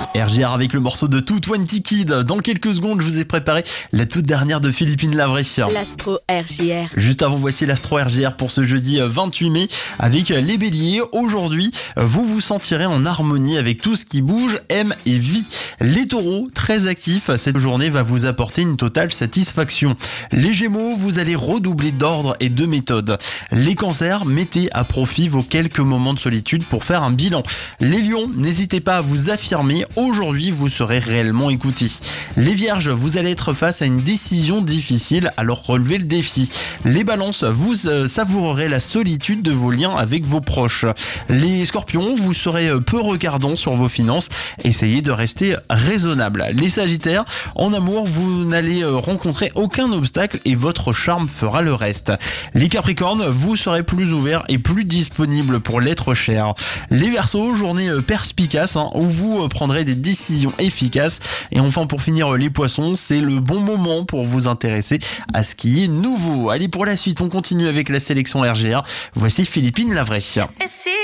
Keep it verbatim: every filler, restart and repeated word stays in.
R G R avec le morceau de deux vingt Kid. Dans quelques secondes, je vous ai préparé la toute dernière de Philippine Lavray. L'Astro R J R. Juste avant, voici l'Astro R G R pour ce jeudi vingt-huit mai avec les béliers. Aujourd'hui, vous vous sentirez en harmonie avec tout ce qui bouge, aime et vit. Les taureaux, très actifs, cette journée va vous apporter une totale satisfaction. Les gémeaux, vous allez redoubler d'ordre et de méthode. Les cancers, mettez à profit vos quelques moments de solitude pour faire un bilan. Les lions, n'hésitez pas à vous affirmer. Aujourd'hui, vous serez réellement écouté. Les vierges, vous allez être face à une décision difficile, alors relevez le défi. Les balances, vous euh, savourerez la solitude de vos liens avec vos proches. Les scorpions, vous serez peu regardants sur vos finances. Essayez de rester raisonnable. Les sagittaires, en amour, vous n'allez rencontrer aucun obstacle et votre charme fera le reste. Les capricornes, vous serez plus ouverts et plus disponibles pour l'être cher. Les verseaux, journée perspicace hein, où vous prendrez des décisions efficaces. Et enfin, pour finir, les poissons, c'est le bon moment pour vous intéresser à ce qui est nouveau. Allez, pour la suite, on continue avec la sélection R G R. Voici Philippine Lavray.